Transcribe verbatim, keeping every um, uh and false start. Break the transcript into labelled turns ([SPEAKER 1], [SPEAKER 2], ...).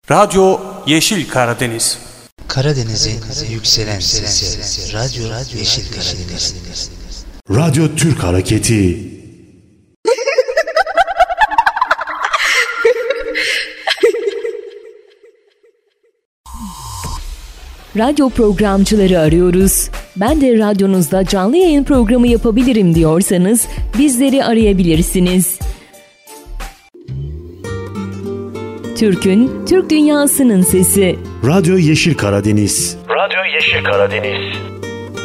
[SPEAKER 1] Radyo Yeşil Karadeniz.
[SPEAKER 2] Karadeniz'in yükselen sesi. Radyo Yeşil Karadeniz.
[SPEAKER 3] Radyo Türk Hareketi.
[SPEAKER 4] Radyo programcıları arıyoruz. Ben de radyonuzda canlı yayın programı yapabilirim diyorsanız bizleri arayabilirsiniz. Türk'ün, Türk dünyasının sesi.
[SPEAKER 3] Radyo Yeşil Karadeniz.
[SPEAKER 5] Radyo Yeşil Karadeniz.